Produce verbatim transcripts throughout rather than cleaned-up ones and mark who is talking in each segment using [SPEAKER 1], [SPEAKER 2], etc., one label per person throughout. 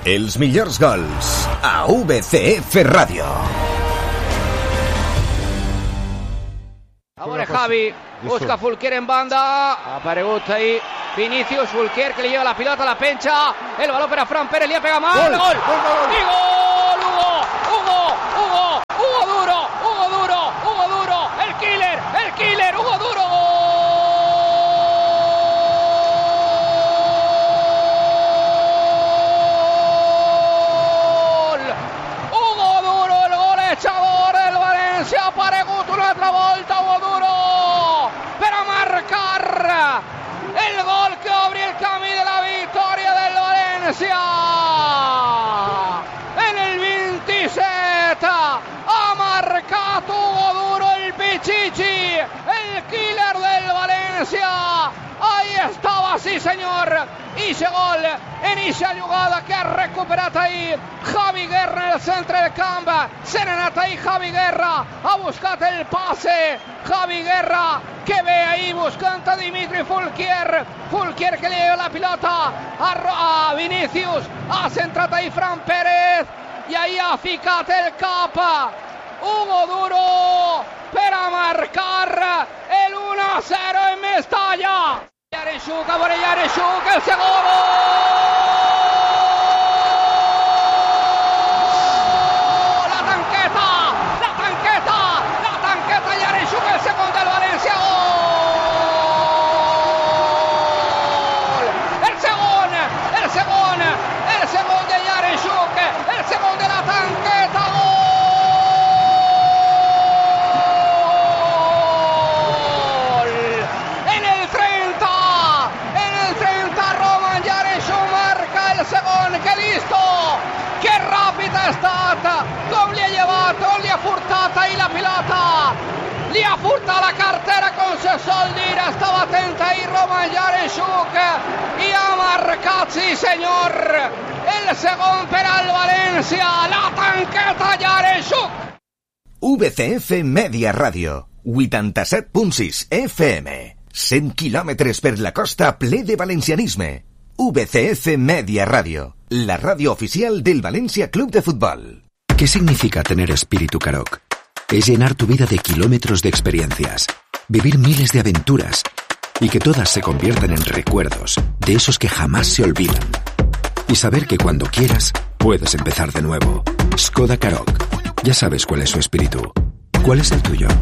[SPEAKER 1] Els millors gols a V C F Ràdio.
[SPEAKER 2] Ahora Javi, busca Fulquier en banda, ha aparegut ahí Vinicius, Fulquier que le lleva la pilota a la pencha, el balón para Fran Pérez, le pega mal, gol, gol, gol, y gol, Hugo, Hugo, Hugo, Hugo Duro, Hugo Duro, Hugo Duro, el killer, el killer, Hugo Duro, gol, Hugo Duro, el golejador del Valencia, ha aparegut una altra volta, Hugo Duro, per a marcar el gol que abre el camino de la victoria del Valencia. En el veintisiete ha marcado Hugo Duro, el Pichichi, el killer del Valencia. Ahí estaba, sí señor, ese gol en esa jugada que ha recuperado ahí Javi Guerra en el centro del campo. Se n'ha anat ahí Javi Guerra, ha buscat el pase, Javi Guerra que ve ahí buscando a Dimitri Fulquier, Fulquier que le lleva la pilota a, a Vinicius, ha centrat ahí Fran Pérez i ahí ha ficat el cap Hugo Duro per a marcar el uno a cero en Mestalla. Yaremchuk, a veure Yaremchuk, el segon gol! La tanqueta, la tanqueta, la tanqueta, Yaremchuk, el segon del València, gol! El segon, el segon, el segon de Yaremchuk, el segon de la tanqueta, gol! Segon, que listo, que ràpid ha estat, com li ha llevat, com li ha furtat ahí la pilota, li ha furtat la cartera, com se sol dir, estava atent ahí Roman Yaremchuk i ha marcat, sí senyor, el segon per al València, la tanqueta Yaremchuk.
[SPEAKER 1] V C F Media Ràdio, vuitanta-set punt sis F M, cent quilòmetres per la costa ple de valencianisme. V C F Media Radio, la radio oficial del Valencia Club de Fútbol.
[SPEAKER 3] ¿Qué significa tener espíritu Karoq? Es llenar tu vida de kilómetros de experiencias, vivir miles de aventuras y que todas se convierten en recuerdos de esos que jamás se olvidan. Y saber que cuando quieras, puedes empezar de nuevo. Skoda Karoq. Ya sabes cuál es su espíritu. ¿Cuál es el tuyo?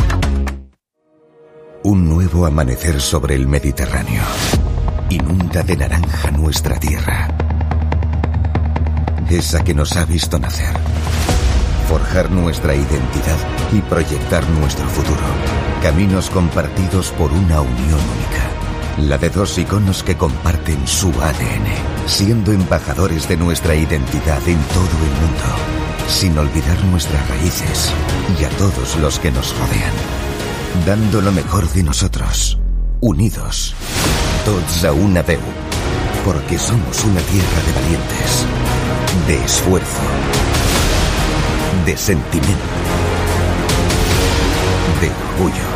[SPEAKER 1] Un nuevo amanecer sobre el Mediterráneo. Inunda de naranja nuestra tierra, esa que nos ha visto nacer, forjar nuestra identidad y proyectar nuestro futuro. Caminos compartidos por una unión única, la de dos iconos que comparten su A D N, siendo embajadores de nuestra identidad en todo el mundo, sin olvidar nuestras raíces y a todos los que nos rodean, dando lo mejor de nosotros, unidos, tots a una veu, porque somos una tierra de valientes, de esfuerzo, de sentimiento, de orgullo.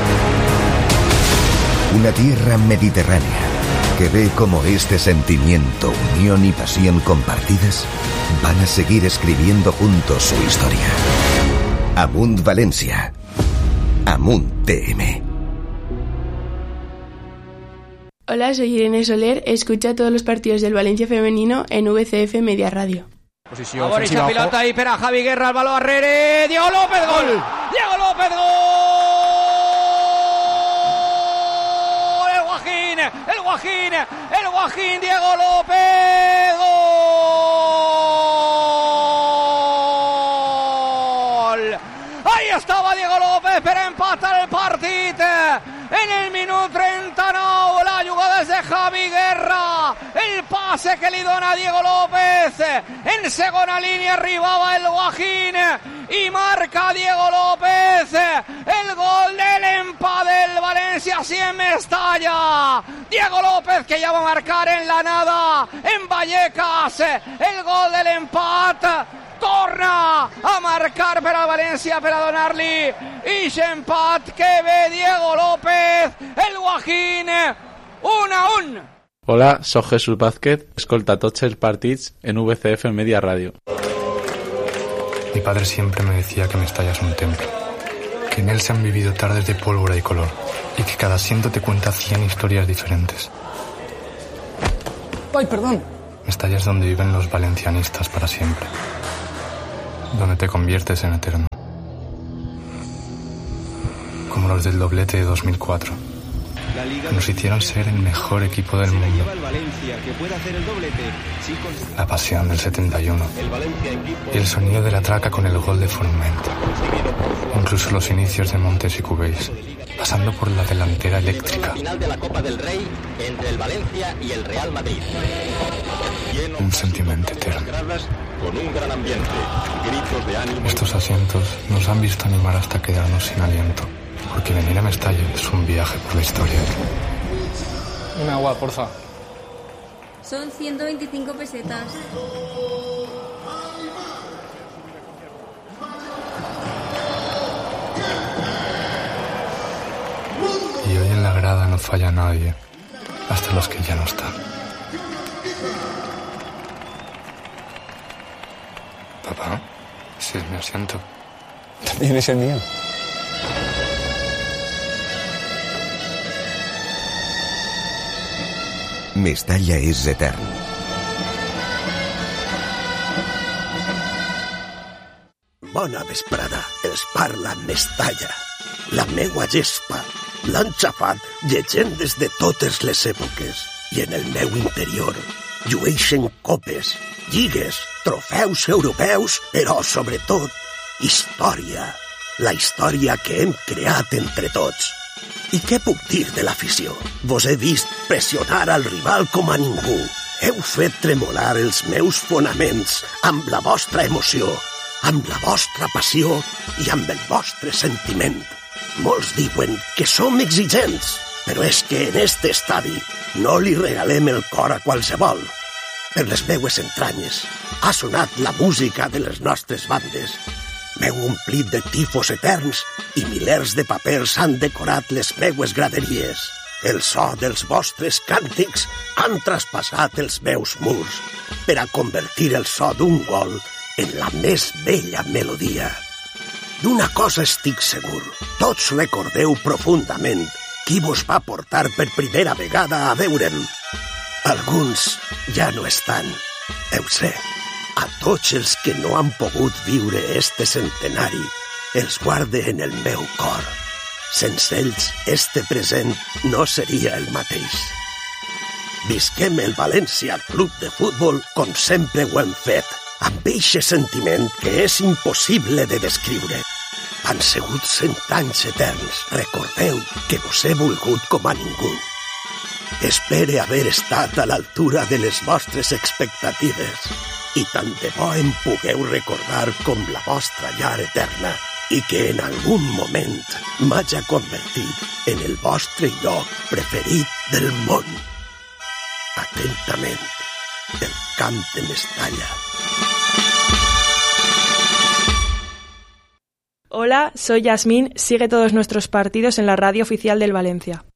[SPEAKER 1] Una tierra mediterránea que ve como este sentimiento, unión y pasión compartidas van a seguir escribiendo juntos su historia. Amunt Valencia, Amunt T M.
[SPEAKER 4] Hola, soy Irene Soler, escucha todos los partidos del Valencia femenino en V C F Media Radio.
[SPEAKER 2] Posició ofensiva, pilota ahí per a Javi Guerra, el balón a Rere, Diego López, gol! Diego López, gol! El Guajín, el Guajín, el Guajín, Diego López, gol! Ahí estava Diego López per empatar el partit en el minut trenta-nou, la jugada és de Javi Guerra, el pase que li dona Diego López, en segona línia arribava el Guajín i marca Diego López el gol de l'empat del València sí en Mestalla. Diego López que ja va marcar en la nada en Vallecas el gol de l'empat, torna a marcar per al València per a donar-li ix empat que ve Diego López, el Guajín, un a un.
[SPEAKER 5] Hola, soy Jesús Vázquez, escolta tots els partits en V C F Media Radio.
[SPEAKER 6] Mi padre siempre me decía que Mestalla es un templo, que en él se han vivido tardes de pólvora y color, y que cada asiento te cuenta cien historias diferentes.
[SPEAKER 7] ¡Ay, perdón!
[SPEAKER 6] Mestalla es donde viven los valencianistas para siempre, donde te conviertes en eterno. Como los del doblete de dos mil cuatro. Nos hicieron ser el mejor equipo del mundo. La pasión del setenta y uno. Y el sonido de la traca con el gol de Forment. Incluso los inicios de Montes y Cubéis, pasando por la delantera eléctrica. Un sentimiento eterno. Estos asientos nos han visto animar hasta quedarnos sin aliento. Porque venir a Mestalla es un viaje por la historia.
[SPEAKER 7] Un agua, porfa.
[SPEAKER 8] Son ciento veinticinco pesetas.
[SPEAKER 6] Y hoy en la grada no falla nadie, hasta los que ya no están. Papá, ese es mi asiento.
[SPEAKER 7] También es el mío.
[SPEAKER 1] Mestalla és etern.
[SPEAKER 9] Bona vesprada, els parla Mestalla. La meua gespa l'han xafat llegendes de totes les èpoques i en el meu interior llueixen copes, lligues, trofeus europeus, però sobretot història. La història que hem creat entre tots. I què puc dir de l'afició? Vos he vist pressionar al rival com a ningú. Heu fet tremolar els meus fonaments amb la vostra emoció, amb la vostra passió i amb el vostre sentiment. Molts diuen que som exigents, però és que en este estadi no li regalem el cor a qualsevol. Per les meues entranyes ha sonat la música de les nostres bandes. M'heu omplit de tifos eterns i milers de papers han decorat les meues graderies. El so dels vostres càntics han traspassat els meus murs per a convertir el so d'un gol en la més bella melodia. D'una cosa estic segur, tots recordeu profundament qui vos va portar per primera vegada a veure'm. Alguns ja no estan, ho sé. A tots els que no han pogut viure este centenari, els guarde en el meu cor. Sense ells, este present no seria el mateix. Visquem el València Club de Futbol com sempre ho hem fet, amb eixe sentiment que és impossible de descriure. Han sigut cent anys eterns. Recordeu que vos he volgut com a ningú. Espere haver estat a l'altura de les vostres expectatives i tant de bo em pugueu recordar com la vostra llar eterna i que en algun moment m'haja convertit en el vostre lloc preferit del món. Atentament, el camp de Mestalla.
[SPEAKER 10] Hola, soy Yasmín. Sigue todos nuestros partidos en la radio oficial del Valencia.